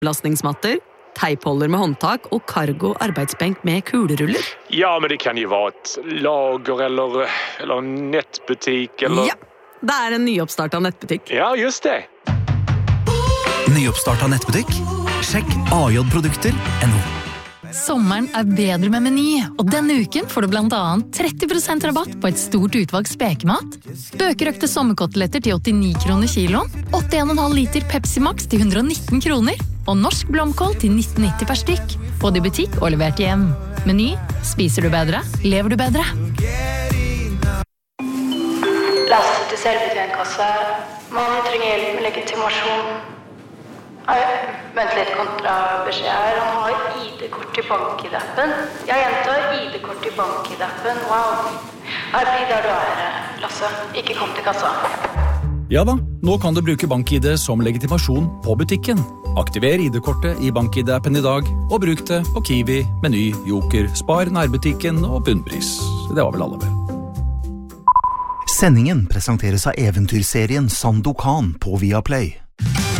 belastningsmatter, teipholder med håndtak og Cargo arbeidsbenk med kuleruller. Ja, men det kan jo være et lager eller en nettbutikk eller... Ja, det en nyoppstartet nettbutikk. Ja, just det. Nyoppstartet nettbutikk? Sjekk AJ-produkter.no. Sommeren bedre med Meny, og denne uken får du blant annet 30% rabatt på et stort utvalg spekemat, bøkerøkte sommerkoteletter til 89 kroner kiloen, 81,5 liter Pepsi Max til 119 kroner, og norsk blomkål til 19,90 per stykk, både i butikk og levert hjem. Meny, spiser du bedre, lever du bedre. Lastet til selvbetjentkasse. Man trenger hjelp med legitimasjon. Vent litt, kontrabeskjed her. Han har ID-kort i BankID-appen. Jeg gjentar ID-kort i BankID-appen. Wow. Her blir der du Lasse. Ikke kom til kassa. Ja da, nå kan du bruke BankID som legitimasjon på butikken. Aktiver ID-kortet i BankID-appen i dag, og bruk det på Kiwi, Meny, Joker, Spar, nærbutikken og bunnpris. Det var vel alle vel. Sendingen presenteres av eventyrserien Sandokan på Viaplay.